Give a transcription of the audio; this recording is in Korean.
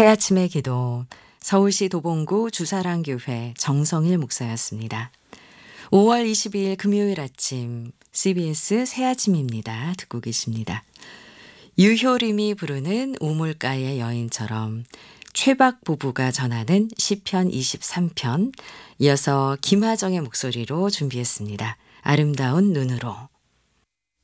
새아침의 기도 서울시 도봉구 주사랑교회 정성일 목사였습니다. 5월 22일 금요일 아침 CBS 새아침입니다. 듣고 계십니다. 유효림이 부르는 우물가의 여인처럼 최박 부부가 전하는 시편 23편 이어서 김하정의 목소리로 준비했습니다. 아름다운 눈으로.